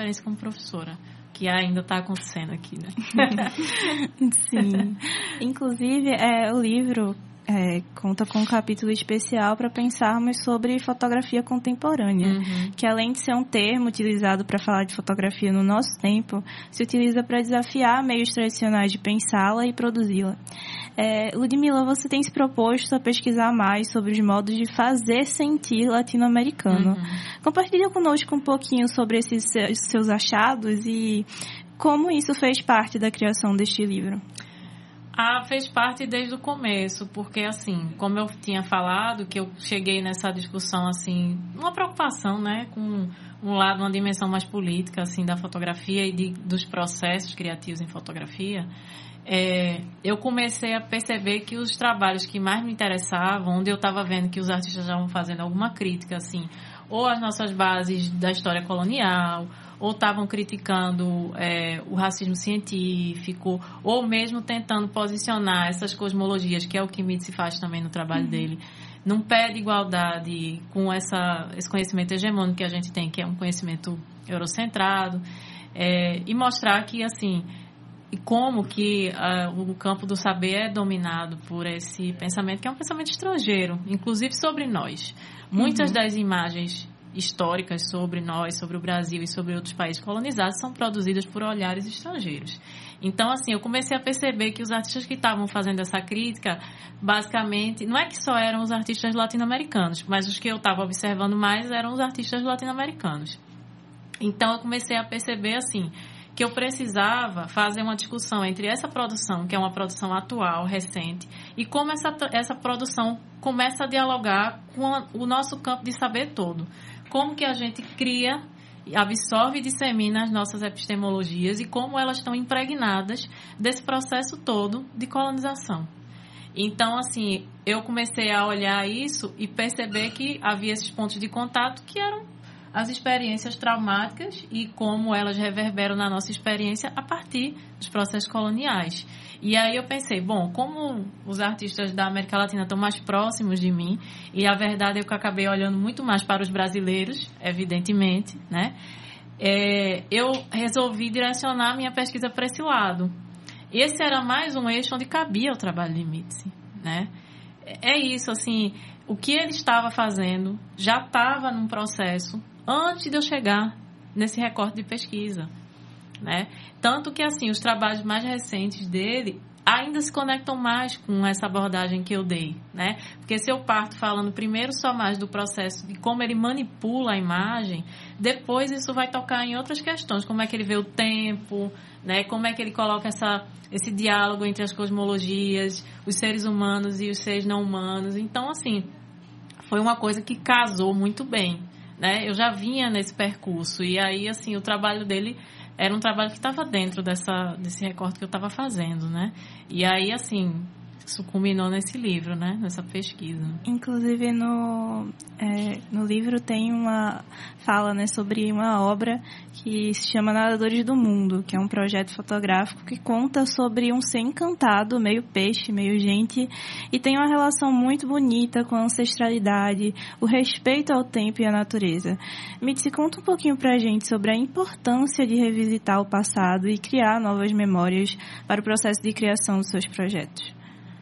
experiência como professora, que ainda está acontecendo aqui, né? Sim. Inclusive, o livro conta com um capítulo especial para pensarmos sobre fotografia contemporânea, que além de ser um termo utilizado para falar de fotografia no nosso tempo, se utiliza para desafiar meios tradicionais de pensá-la e produzi-la. Ludmila, você tem se proposto a pesquisar mais sobre os modos de fazer sentir latino-americano. Compartilha conosco um pouquinho sobre esses seus achados e como isso fez parte da criação deste livro. Fez parte desde o começo, porque, assim, como eu tinha falado, que eu cheguei nessa discussão, assim, uma preocupação, né, com um lado, uma dimensão mais política, assim, da fotografia e dos processos criativos em fotografia, eu comecei a perceber que os trabalhos que mais me interessavam, onde eu estava vendo que os artistas estavam fazendo alguma crítica, assim, ou as nossas bases da história colonial, ou estavam criticando o racismo científico, ou mesmo tentando posicionar essas cosmologias, que é o que Mitzi faz também no trabalho dele, num pé de igualdade com esse conhecimento hegemônico que a gente tem, que é um conhecimento eurocentrado, e mostrar que, assim, como que o campo do saber é dominado por esse pensamento, que é um pensamento estrangeiro, inclusive sobre nós. Muitas das imagens históricas sobre nós, sobre o Brasil e sobre outros países colonizados são produzidas por olhares estrangeiros. Então, assim, eu comecei a perceber que os artistas que estavam fazendo essa crítica, basicamente, não é que só eram os artistas latino-americanos, mas os que eu estava observando mais eram os artistas latino-americanos. Então, eu comecei a perceber, assim, que eu precisava fazer uma discussão entre essa produção, que é uma produção atual, recente, e como essa produção começa a dialogar com o nosso campo de saber todo. Como que a gente cria, absorve e dissemina as nossas epistemologias e como elas estão impregnadas desse processo todo de colonização. Então, assim, eu comecei a olhar isso e perceber que havia esses pontos de contato que eram as experiências traumáticas e como elas reverberam na nossa experiência a partir dos processos coloniais. E aí eu pensei, bom, como os artistas da América Latina estão mais próximos de mim, e a verdade é que eu acabei olhando muito mais para os brasileiros, evidentemente, né? Eu resolvi direcionar a minha pesquisa para esse lado. Esse era mais um eixo onde cabia o trabalho de Mitzi, né? É isso, assim, o que ele estava fazendo já estava num processo antes de eu chegar nesse recorte de pesquisa, né? Tanto que, assim, os trabalhos mais recentes dele ainda se conectam mais com essa abordagem que eu dei, né? Porque se eu parto falando primeiro só mais do processo de como ele manipula a imagem, depois isso vai tocar em outras questões, como é que ele vê o tempo, né? Como é que ele coloca esse diálogo entre as cosmologias, os seres humanos e os seres não humanos. Então, assim, foi uma coisa que casou muito bem, né? Eu já vinha nesse percurso e aí, assim, o trabalho dele era um trabalho que estava dentro desse recorte que eu estava fazendo, né? E aí, assim, isso culminou nesse livro, né? Nessa pesquisa. Inclusive, no livro tem uma fala, né, sobre uma obra que se chama Nadadores do Mundo, que é um projeto fotográfico que conta sobre um ser encantado, meio peixe, meio gente, e tem uma relação muito bonita com a ancestralidade, o respeito ao tempo e à natureza. Mitzi, conta um pouquinho pra gente sobre a importância de revisitar o passado e criar novas memórias para o processo de criação dos seus projetos.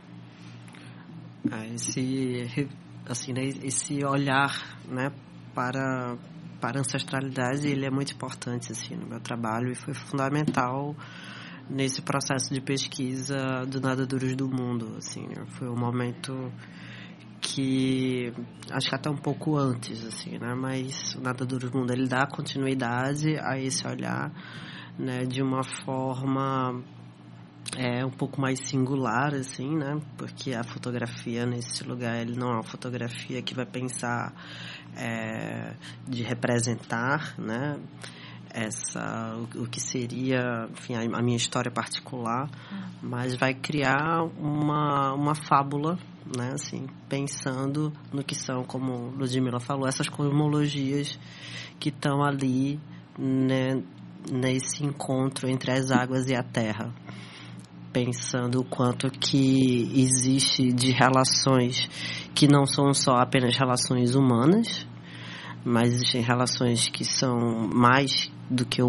Esse olhar, né, para a ancestralidade, ele é muito importante, assim, no meu trabalho, e foi fundamental nesse processo de pesquisa do Nadadores do Mundo, assim. Foi um momento que acho que até um pouco antes, assim, né, mas o Nadadores do Mundo, ele dá continuidade a esse olhar, né, de uma forma um pouco mais singular, assim, né? Porque a fotografia nesse lugar, ele não é uma fotografia que vai pensar de representar, né? O que seria, enfim, a minha história particular, mas vai criar uma fábula, né? Assim, pensando no que são, como Ludmila falou, essas cosmologias que estão ali, né? Nesse encontro entre as águas e a terra. Pensando o quanto que existe de relações que não são só apenas relações humanas, mas existem relações que são mais do que